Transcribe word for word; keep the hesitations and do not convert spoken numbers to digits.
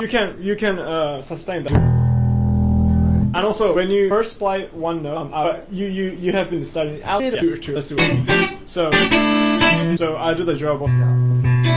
you can you can uh, sustain that. And also, when you first play one note, um, uh, you you you have been studying out to to so so I do the job of.